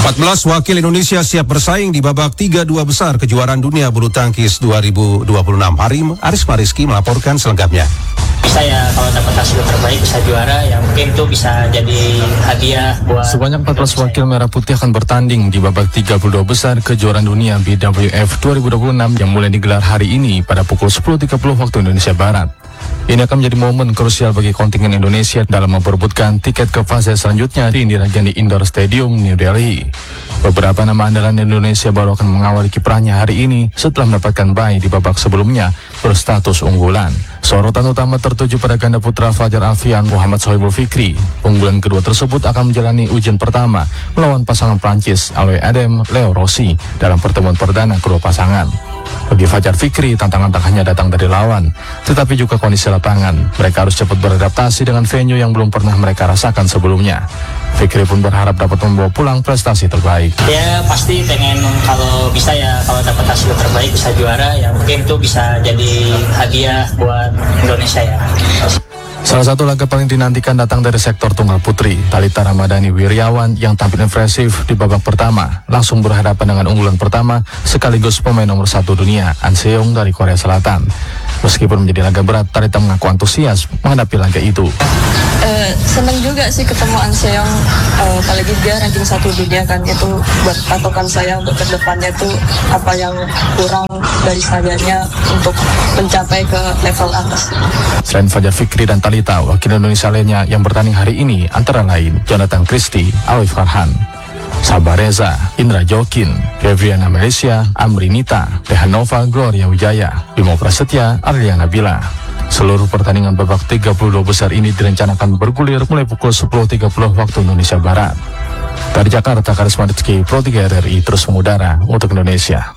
14 wakil Indonesia siap bersaing di babak 3-2 besar kejuaraan dunia bulu tangkis 2026. Aris Mariski melaporkan selengkapnya. Bisa ya kalau dapat hasil terbaik bisa juara, yang mungkin itu bisa jadi hadiah buat. Sebanyak 14 wakil merah putih akan bertanding di babak 32 besar kejuaraan dunia BWF 2026 yang mulai digelar hari ini pada pukul 10.30 waktu Indonesia Barat. Ini akan menjadi momen krusial bagi kontingen Indonesia dalam memperebutkan tiket ke fase selanjutnya di Indira Gandhi Indoor Stadium, New Delhi. Beberapa nama andalan Indonesia baru akan mengawali kiprahnya hari ini setelah mendapatkan bye di babak sebelumnya berstatus unggulan. Sorotan utama tertuju pada ganda putra Fajar Alfian Muhammad Sohibul Fikri. Unggulan kedua tersebut akan menjalani ujian pertama melawan pasangan Prancis Aloy Adem, Leo Rossi dalam pertemuan perdana kedua pasangan. Bagi Fajar Fikri, tantangan tak hanya datang dari lawan, tetapi juga kondisi lapangan. Mereka harus cepat beradaptasi dengan venue yang belum pernah mereka rasakan sebelumnya. Fikri pun berharap dapat membawa pulang prestasi terbaik. Ya pasti pengen kalau bisa ya kalau dapat hasil terbaik bisa juara, yang mungkin itu bisa jadi hadiah buat Indonesia ya. Salah satu laga paling dinantikan datang dari sektor tunggal putri. Talitha Ramadhani Wiryawan yang tampil impresif di babak pertama langsung berhadapan dengan unggulan pertama sekaligus pemain nomor 1 dunia An Seong dari Korea Selatan. Meskipun menjadi laga berat, Talitha mengaku antusias menghadapi laga itu. Senang juga sih ketemu An Seong, apalagi dia ranking 1 dunia kan, itu buat patokan saya untuk kedepannya tuh apa yang kurang dari sayanya untuk mencapai ke level atas. Selain Fajar Fikri dan Talitha, wakil Indonesia lainnya yang bertanding hari ini antara lain Jonathan Christie, Alwi Farhan, Sabar Reza, Indra Jokin, Febriana Malaysia, Amri Nita, Rehanova Gloria Wijaya, Bimo Prasetya, Arliana Bila. Seluruh pertandingan babak 32 besar ini direncanakan bergulir mulai pukul 10.30 waktu Indonesia Barat. Dari Jakarta, Aris Mariski, Pro 3 RRI terus mengudara untuk Indonesia.